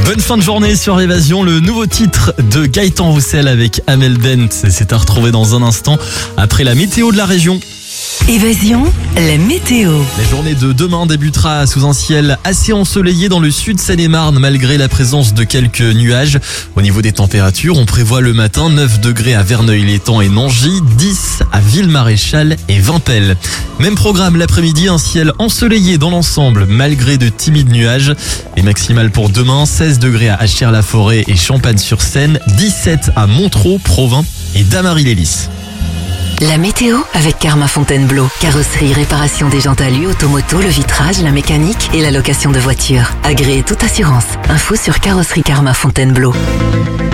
Bonne fin de journée sur Évasion, le nouveau titre de Gaëtan Roussel avec Amel Bent. C'est à retrouver dans un instant après la météo de la région. Évasion, la météo. La journée de demain débutera sous un ciel assez ensoleillé dans le sud Seine-et-Marne malgré la présence de quelques nuages. Au niveau des températures, on prévoit le matin 9 degrés à Verneuil-l'Étang et Nangis, 10 à Ville-Maréchal et Vimpel. Même programme l'après-midi, un ciel ensoleillé dans l'ensemble malgré de timides nuages. Les maximales pour demain, 16 degrés à Achères-la-Forêt et Champagne-sur-Seine, 17 à Montereau, Provins et Damary-les-Lys. La météo avec Karma Fontainebleau. Carrosserie, réparation des jantes alu, automoto, le vitrage, la mécanique et la location de voitures. Agréé toute assurance. Info sur carrosserie Karma Fontainebleau.